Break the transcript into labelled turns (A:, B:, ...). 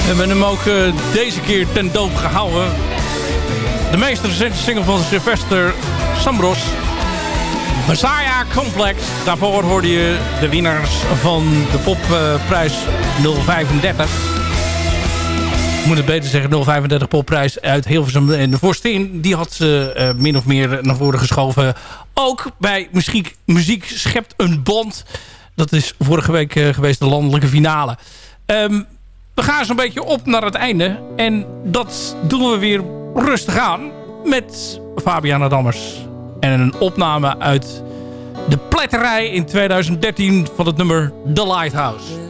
A: hebben hem ook deze keer ten doop gehouden. De meest recente single van Sylvester Sambros. Messiah Complex. Daarvoor hoorde je de winnaars van de popprijs 035. Ik moet het beter zeggen, 035 popprijs uit Hilversum. En de vorstin, die had ze min of meer naar voren geschoven. Ook bij Muziek Schept een Bond. Dat is vorige week geweest, de landelijke finale. We gaan zo'n beetje op naar het einde. En dat doen we weer rustig aan met Fabiana Dammers. En een opname uit de Pletterij in 2013 van het nummer The Lighthouse.